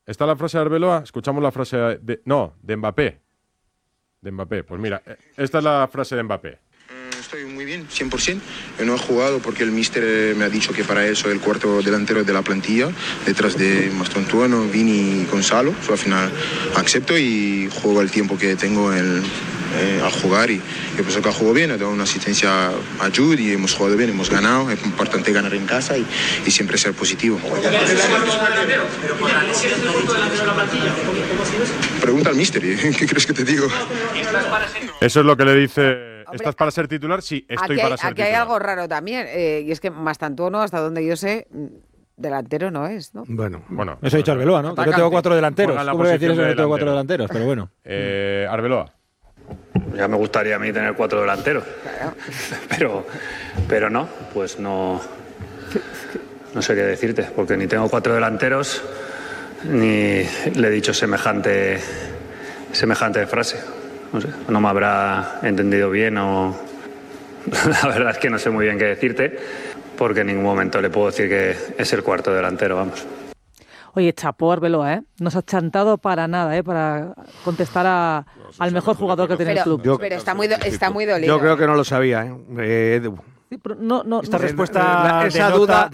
¿Está la frase de Arbeloa? Escuchamos la frase de Mbappé. De Mbappé. Pues mira, esta es la frase de Mbappé. Estoy muy bien, 100%. Yo no he jugado porque el míster me ha dicho que para eso el cuarto delantero de la plantilla, detrás de Mastantuono, Vini y Gonzalo. Al final acepto y juego el tiempo que tengo a jugar y yo pienso que ha jugado bien, ha dado una asistencia a Jude y hemos jugado bien, hemos ganado. Es importante ganar en casa y siempre ser positivo. Pregunta al míster, ¿qué crees que te digo? Eso es lo que le dice. ¿Estás para ser titular? Sí, estoy para ser titular. Aquí hay algo raro también, y es que Mastantuono, hasta donde yo sé, delantero no es, ¿no? Bueno, eso ha dicho Arbeloa, ¿no? Yo tengo 4 delanteros. ¿Cómo voy a decir eso? Yo tengo 4 delanteros, pero bueno. Arbeloa. Ya me gustaría a mí tener 4 delanteros. Claro. Pero no, pues no sé qué decirte, porque ni tengo 4 delanteros, ni le he dicho semejante frase. No sé, no me habrá entendido bien o... La verdad es que no sé muy bien qué decirte, porque en ningún momento le puedo decir que es el cuarto delantero, vamos. Oye, chapó Arbeloa, no se ha chantado para nada, para contestar al mejor jugador que tiene el club. Pero está muy dolido. Yo creo que no lo sabía, Edu. Sí, pero no, esta respuesta esa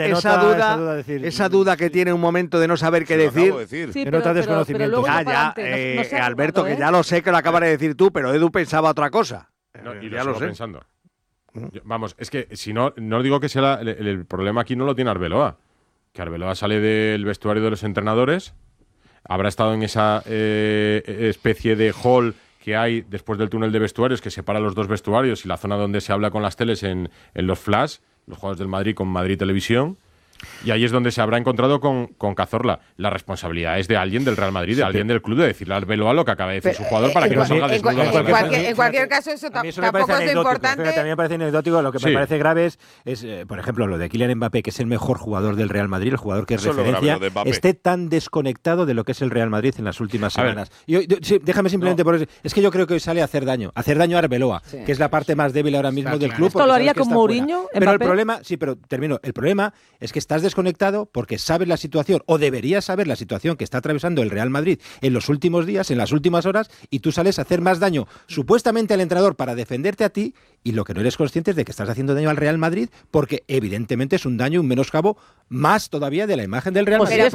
duda que tiene un momento de no saber qué decir. Sí, denota desconocimiento. Alberto, que ya lo sé que lo acabas de decir tú, pero Edu pensaba otra cosa. Y ya lo sé. Pensando. Vamos, es que si no digo que sea el problema aquí no lo tiene Arbeloa. Que Arbeloa sale del vestuario de los entrenadores, habrá estado en esa especie de hall que hay después del túnel de vestuarios que separa los dos vestuarios y la zona donde se habla con las teles en los flash, los jugadores del Madrid con Madrid Televisión. Y ahí es donde se habrá encontrado con Cazorla. La responsabilidad es de alguien del Real Madrid, de alguien del club, de decirle a Arbeloa lo que acaba de decir su jugador para que no salga desnudo. En cualquier caso, eso tampoco es importante. También me parece anecdótico. Lo que me parece grave es, por ejemplo, lo de Kylian Mbappé, que es el mejor jugador del Real Madrid, el jugador que es referencia, esté tan desconectado de lo que es el Real Madrid en las últimas semanas. Déjame simplemente por eso. Es que yo creo que hoy sale a hacer daño a Arbeloa, que es la parte más débil ahora mismo del club. ¿Esto lo haría con Mourinho? Pero el problema, termino. El problema es que estás desconectado porque sabes la situación, o deberías saber la situación que está atravesando el Real Madrid en los últimos días, en las últimas horas, y tú sales a hacer más daño supuestamente al entrenador para defenderte a ti, y lo que no eres consciente es de que estás haciendo daño al Real Madrid, porque evidentemente es un daño, un menoscabo más todavía de la imagen del Real Madrid.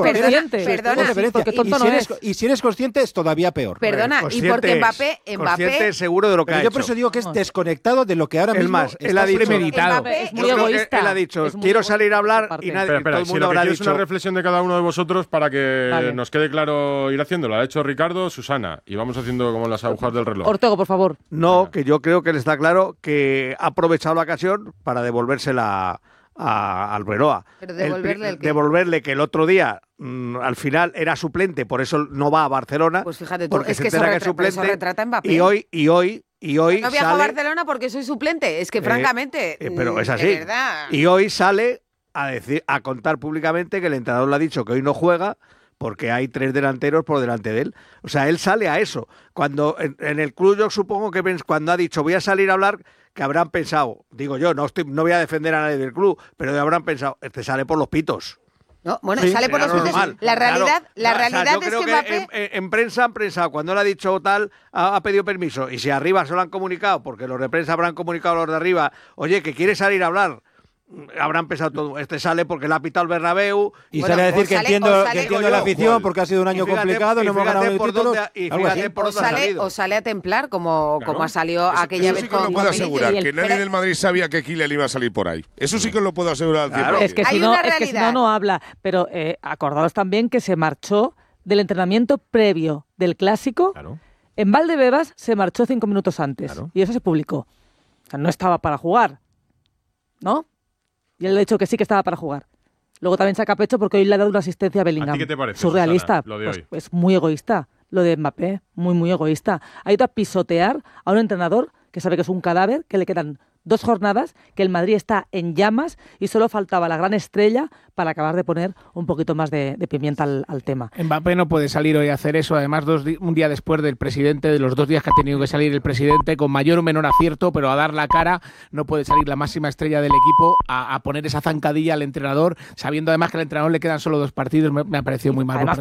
Y si eres consciente es todavía peor. Perdona, y porque Mbappé seguro de lo que ha hecho. Yo por eso digo que es desconectado de lo que ahora mismo está premeditado. Es muy egoísta. Él ha dicho, quiero salir a hablar y nadie... Espera, si lo que es una reflexión de cada uno de vosotros para que nos quede claro ir haciéndolo. Ha hecho Ricardo, Susana, y vamos haciendo como las agujas del reloj. Ortego, por favor. No, que yo creo que le está claro que ha aprovechado la ocasión para devolvérsela a Arbeloa. ¿Pero devolverle el qué? Devolverle que el otro día al final era suplente, por eso no va a Barcelona. Pues fíjate tú, porque es que eso retrata a Mbappé. Y hoy no viajo a Barcelona porque soy suplente. Es que francamente, pero es así. De verdad. Y hoy sale a contar públicamente que el entrenador le ha dicho que hoy no juega porque hay 3 delanteros por delante de él. O sea, él sale a eso. Cuando en el club yo supongo que cuando ha dicho voy a salir a hablar, que habrán pensado, digo yo, no voy a defender a nadie del club, pero habrán pensado, sale por los pitos. No, bueno, sale por los pitos. La realidad es que Mbappé... En prensa han pensado, cuando le ha dicho tal, ha pedido permiso, y si arriba se lo han comunicado, porque los de prensa habrán comunicado a los de arriba, oye, que quiere salir a hablar, habrán pensado todo, sale porque le ha pitado el Bernabéu y sale a decir que entiendo la afición porque ha sido un año complicado, no hemos ganado el título, o sale a templar como ha salido aquella vez con... Eso sí que lo puedo asegurar, que nadie del Madrid sabía que Kylian iba a salir por ahí. Eso sí que lo puedo asegurar. Claro. Es que si no habla. Pero acordaros también que se marchó del entrenamiento previo del Clásico. Claro. En Valdebebas se marchó 5 minutos antes. Claro. Y eso se publicó. O sea, no estaba para jugar, ¿no? Y él le ha dicho que sí que estaba para jugar. Luego también saca pecho porque hoy le ha dado una asistencia a Bellingham. ¿A ti qué te parece, surrealista? Susana, lo de hoy? Pues muy egoísta. Lo de Mbappé, muy egoísta. Ha ido a pisotear a un entrenador que sabe que es un cadáver, que le quedan 2 jornadas, que el Madrid está en llamas y solo faltaba la gran estrella para acabar de poner un poquito más de pimienta al tema. Mbappé no puede salir hoy a hacer eso, además un día después del presidente, de los 2 días que ha tenido que salir el presidente, con mayor o menor acierto, pero a dar la cara, no puede salir la máxima estrella del equipo a poner esa zancadilla al entrenador, sabiendo además que al entrenador le quedan solo 2 partidos, me ha parecido muy mal. Además,